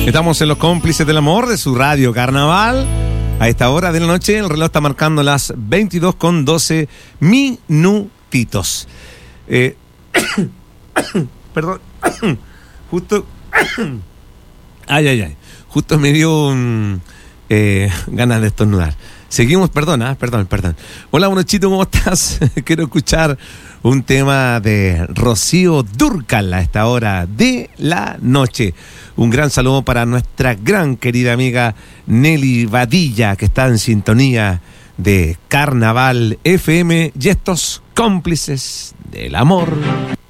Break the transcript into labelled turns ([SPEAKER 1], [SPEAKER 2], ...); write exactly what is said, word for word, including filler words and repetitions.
[SPEAKER 1] Estamos en los cómplices del amor de su radio Carnaval. A esta hora de la noche el reloj está marcando las veintidós con doce minutitos. Eh, perdón. Justo. Ay, ay, ay. Justo me dio um, eh, ganas de estornudar. Seguimos, perdona, perdón, perdón. Hola, Monochito, ¿cómo estás? Quiero escuchar un tema de Rocío Dúrcal a esta hora de la noche. Un gran saludo para nuestra gran querida amiga Nelly Badilla, que está en sintonía de Carnaval F M y estos cómplices del amor.